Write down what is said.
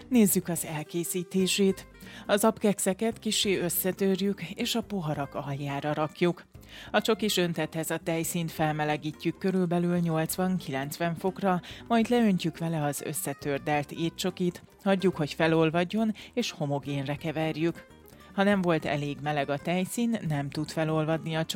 Nézzük az elkészítését. Az apkekszeket kissé összetörjük, és a poharak aljára rakjuk. A csokis öntethez a tejszínt felmelegítjük körülbelül 80-90 fokra, majd leöntjük vele az összetördelt étcsokit, hagyjuk, hogy felolvadjon, és homogénre keverjük. Ha nem volt elég meleg a tejszín, nem tud felolvadni a